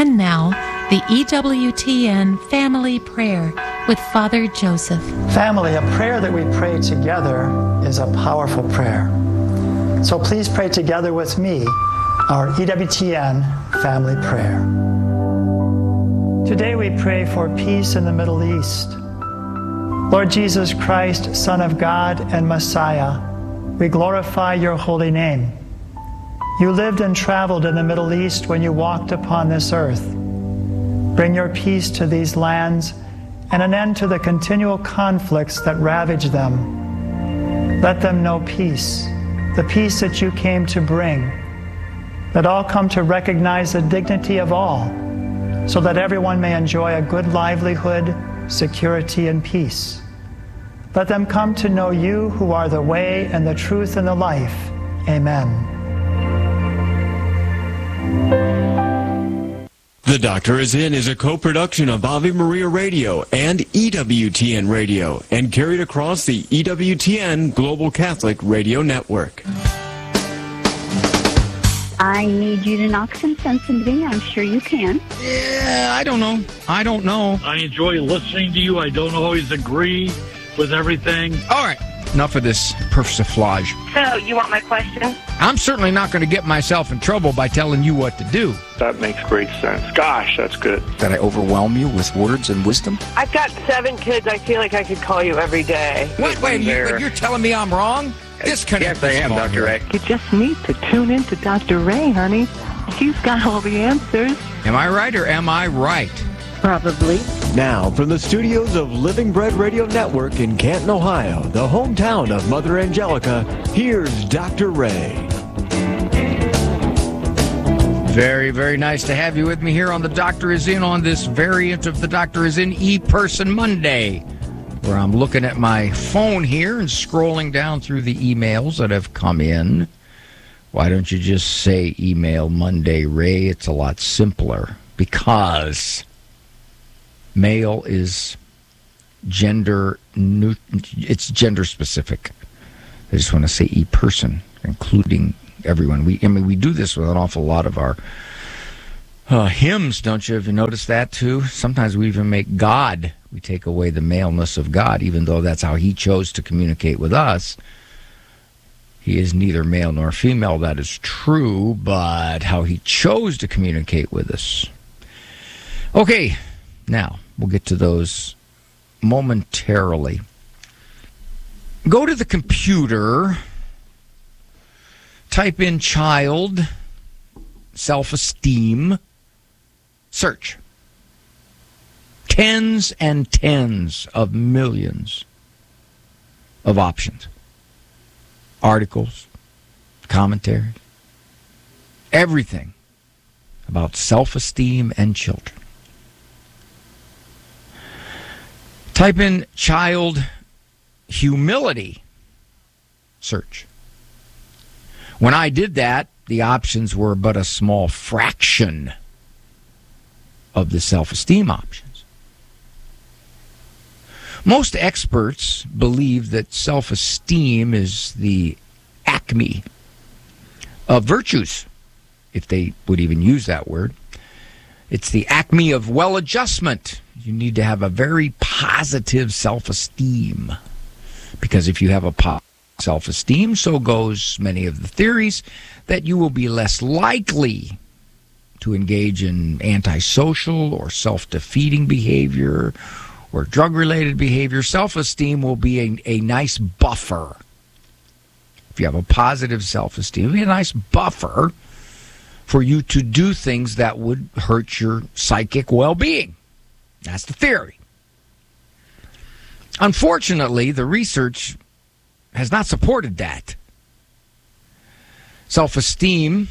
And now, the EWTN Family Prayer with Father Joseph. Family, a prayer that we pray together is a powerful prayer. So please pray together with me our EWTN Family Prayer. Today we pray for peace in the Middle East. Lord Jesus Christ, Son of God and Messiah, we glorify your holy name. You lived and traveled in the Middle East when you walked upon this earth. Bring your peace to these lands and an end to the continual conflicts that ravage them. Let them know peace, the peace that you came to bring. Let all come to recognize the dignity of all, so that everyone may enjoy a good livelihood, security, and peace. Let them come to know you, who are the way and the truth and the life. Amen. The Doctor Is In is a co-production of Ave Maria Radio and EWTN Radio and carried across the EWTN Global Catholic Radio Network. I need you to knock some sense into me. I'm sure you can. Yeah, I don't know. I enjoy listening to you. I don't always agree with everything. All right, enough of this persiflage. So, you want my question? I'm certainly not going to get myself in trouble by telling you what to do. That makes great sense. Gosh, that's good. Did I overwhelm you with words and wisdom? I've got 7 kids. I feel like I could call you every day. Wait, you're telling me I'm wrong? Disconnect. Yes, I am, Dr. Ray. You just need to tune in to Dr. Ray, honey. He's got all the answers. Am I right or am I right? Probably. Now, from the studios of Living Bread Radio Network in Canton, Ohio, the hometown of Mother Angelica, here's Dr. Ray. Very, very nice to have you with me here on The Doctor Is In on this variant of The Doctor Is In E-Person Monday, where I'm looking at my phone here and scrolling down through the emails that have come in. Why don't you just say Email Monday, Ray? It's a lot simpler because mail is it's gender specific. I just want to say E-Person, including everyone. We do this with an awful lot of our hymns, don't you? Have you noticed that too? Sometimes we even make God. We take away the maleness of God, even though that's how he chose to communicate with us. He is neither male nor female, that is true, but how he chose to communicate with us. Okay, now we'll get to those momentarily. Go to the computer, type in child, self-esteem, search. Tens and tens of millions of options. Articles, commentaries, everything about self-esteem and children. Type in child humility, search. When I did that, the options were but a small fraction of the self-esteem options. Most experts believe that self-esteem is the acme of virtues, if they would even use that word. It's the acme of well-adjustment. You need to have a very positive self-esteem, because if you have a positive self-esteem, so goes many of the theories, that you will be less likely to engage in antisocial or self-defeating behavior or drug-related behavior. Self-esteem will be a nice buffer. If you have a positive self-esteem, it'll be a nice buffer for you to do things that would hurt your psychic well-being. That's the theory. Unfortunately, the research has not supported that. Self-esteem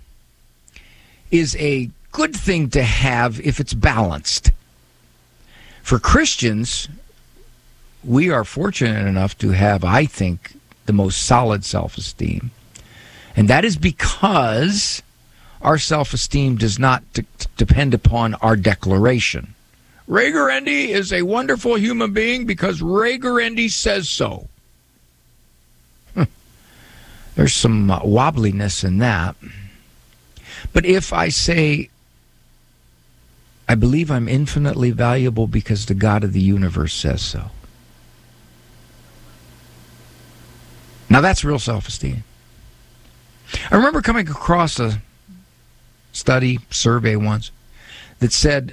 is a good thing to have if it's balanced. For Christians, we are fortunate enough to have, I think, the most solid self-esteem. And that is because our self-esteem does not depend upon our declaration. Ray Guarendi is a wonderful human being because Ray Guarendi says so. There's some wobbliness in that. But if I say, believe I'm infinitely valuable because the God of the universe says so. Now that's real self-esteem. I remember coming across a survey once that said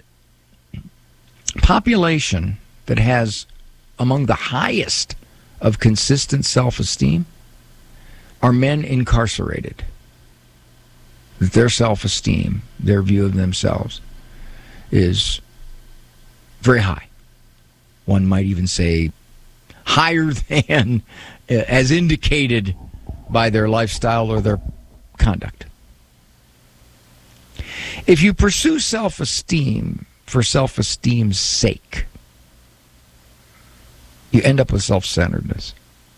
population that has among the highest of consistent self-esteem are men incarcerated. That their self-esteem, their view of themselves, is very high. One might even say higher than as indicated by their lifestyle or their conduct. If you pursue self-esteem for self-esteem's sake, you end up with self-centeredness.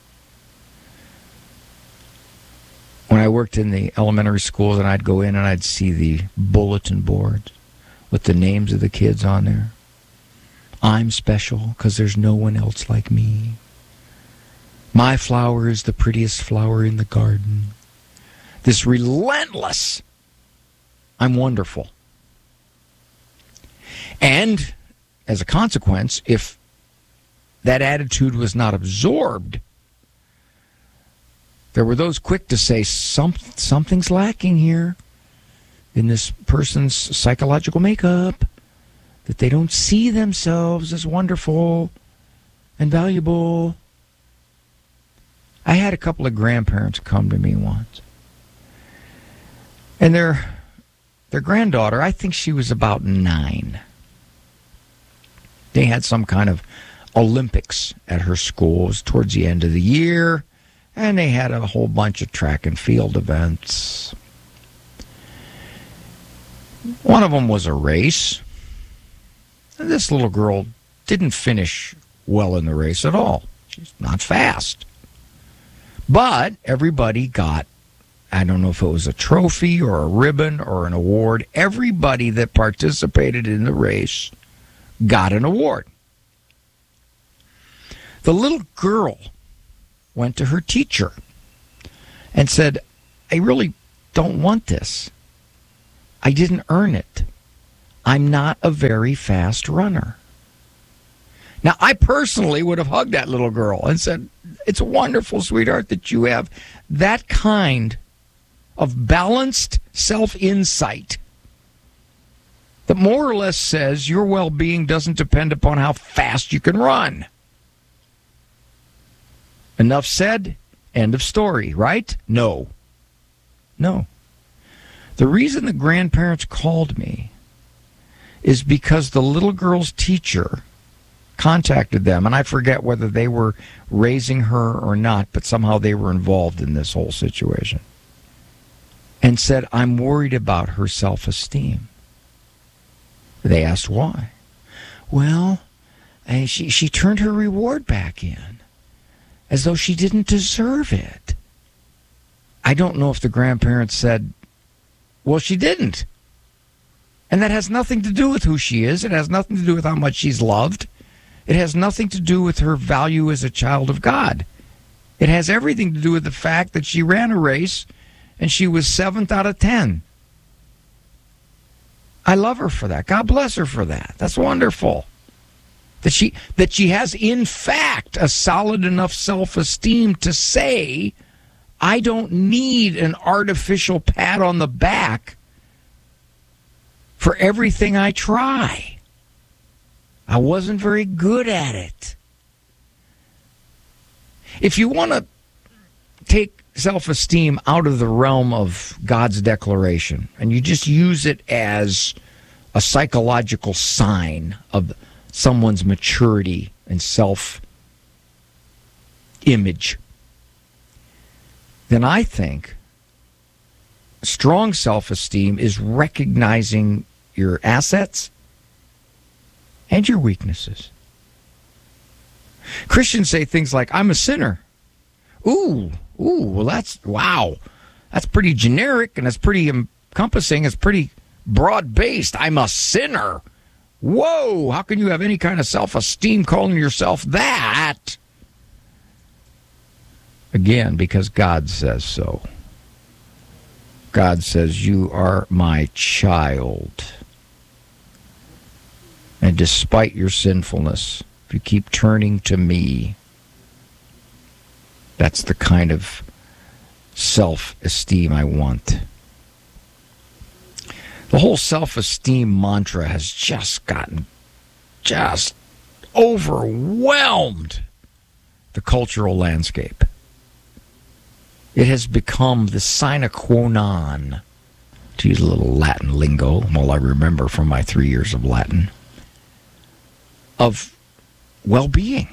When I worked in the elementary schools and I'd go in and I'd see the bulletin boards with the names of the kids on there. I'm special because there's no one else like me. My flower is the prettiest flower in the garden. This relentless, I'm wonderful. And as a consequence, if that attitude was not absorbed, there were those quick to say something's lacking here in this person's psychological makeup, that they don't see themselves as wonderful and valuable. I had a couple of grandparents come to me once, and their granddaughter, I think she was about 9. They had some kind of Olympics at her school. It was towards the end of the year, and they had a whole bunch of track and field events. One of them was a race. And this little girl didn't finish well in the race at all. She's not fast. But everybody got, I don't know if it was a trophy or a ribbon or an award. Everybody that participated in the race got an award. The little girl went to her teacher and said, I really don't want this. I didn't earn it. I'm not a very fast runner. Now, I personally would have hugged that little girl and said, it's wonderful, sweetheart, that you have that kind of balanced self-insight that more or less says your well-being doesn't depend upon how fast you can run. Enough said, end of story, right? No. The reason the grandparents called me is because the little girl's teacher contacted them, and I forget whether they were raising her or not, but somehow they were involved in this whole situation, and said, I'm worried about her self-esteem. They asked why. Well, she turned her reward back in as though she didn't deserve it. I don't know if the grandparents said, well, she didn't. And that has nothing to do with who she is. It has nothing to do with how much she's loved. It has nothing to do with her value as a child of God. It has everything to do with the fact that she ran a race and she was 7th out of 10. I love her for that. God bless her for that. That's wonderful. That she has, in fact, a solid enough self-esteem to say, I don't need an artificial pat on the back for everything I try. I wasn't very good at it. If you want to take self-esteem out of the realm of God's declaration and you just use it as a psychological sign of someone's maturity and self-image, then I think strong self-esteem is recognizing your assets and your weaknesses. Christians say things like, I'm a sinner. Well, that's pretty generic, and it's pretty encompassing. It's pretty broad-based. I'm a sinner. Whoa, how can you have any kind of self-esteem calling yourself that? Again, because God says so. God says, you are my child. And despite your sinfulness, if you keep turning to me, that's the kind of self-esteem I want. The whole self-esteem mantra has just overwhelmed the cultural landscape. It has become the sine qua non, to use a little Latin lingo, well, I remember from my 3 years of Latin, of well-being.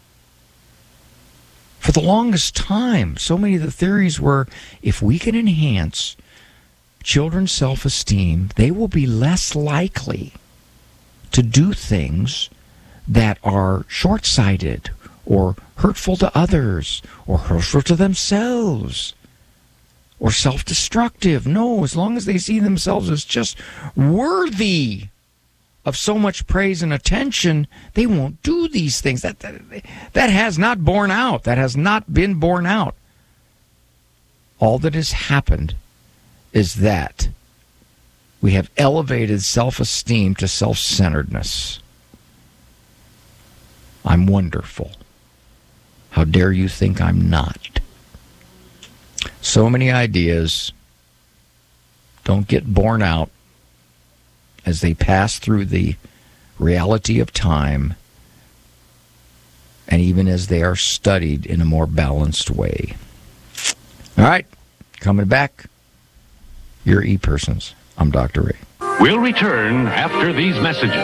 For the longest time, so many of the theories were, if we can enhance children's self-esteem, they will be less likely to do things that are short-sighted or hurtful to others or hurtful to themselves or self-destructive. No, as long as they see themselves as just worthy of so much praise and attention, they won't do these things. That has not borne out. That has not been borne out. All that has happened is that we have elevated self-esteem to self-centeredness. I'm wonderful. How dare you think I'm not? So many ideas don't get borne out as they pass through the reality of time, and even as they are studied in a more balanced way. All right, coming back, your E-Persons. I'm Dr. Ray. We'll return after these messages.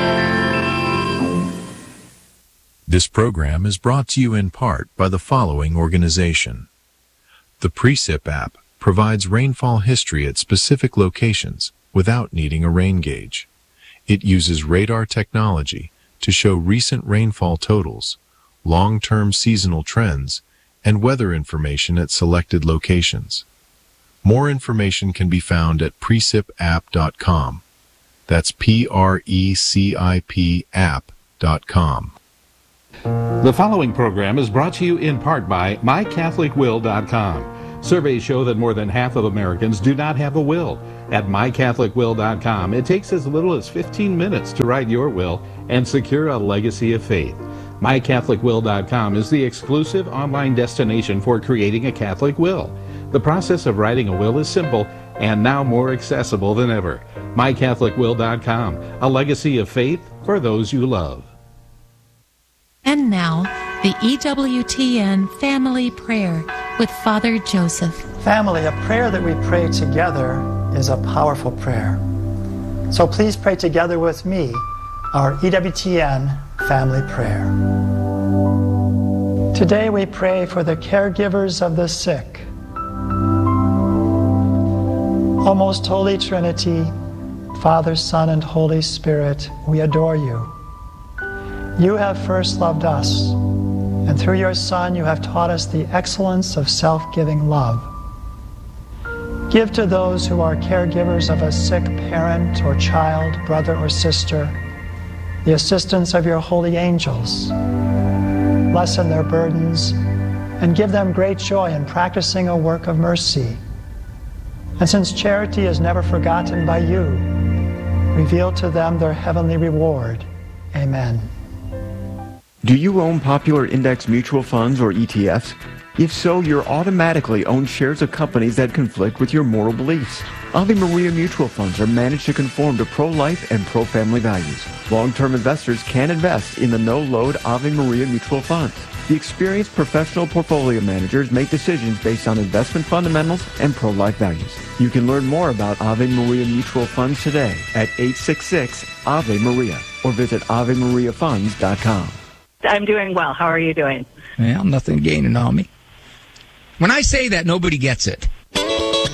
This program is brought to you in part by the following organization. The Precip app provides rainfall history at specific locations without needing a rain gauge. It uses radar technology to show recent rainfall totals, long-term seasonal trends, and weather information at selected locations. More information can be found at precipapp.com. That's PRECIP app.com. The following program is brought to you in part by MyCatholicWill.com. Surveys show that more than half of Americans do not have a will. At MyCatholicWill.com, it takes as little as 15 minutes to write your will and secure a legacy of faith. MyCatholicWill.com is the exclusive online destination for creating a Catholic will. The process of writing a will is simple and now more accessible than ever. MyCatholicWill.com, a legacy of faith for those you love. And now, the EWTN Family Prayer with Father Joseph. Family, a prayer that we pray together is a powerful prayer. So please pray together with me our EWTN Family Prayer. Today we pray for the caregivers of the sick. O most Holy Trinity, Father, Son, and Holy Spirit, we adore you. You have first loved us, and through your Son you have taught us the excellence of self-giving love. Give to those who are caregivers of a sick parent or child, brother or sister, the assistance of your holy angels. Lessen their burdens and give them great joy in practicing a work of mercy. And since charity is never forgotten by you, reveal to them their heavenly reward. Amen. Do you own popular index mutual funds or ETFs? If so, you're automatically own shares of companies that conflict with your moral beliefs. Ave Maria mutual funds are managed to conform to pro-life and pro-family values. Long-term investors can invest in the no-load Ave Maria mutual funds. The experienced professional portfolio managers make decisions based on investment fundamentals and pro-life values. You can learn more about Ave Maria mutual funds today at 866-AVE-MARIA or visit AveMariaFunds.com. I'm doing well. How are you doing? Well, nothing gaining on me. When I say that, nobody gets it.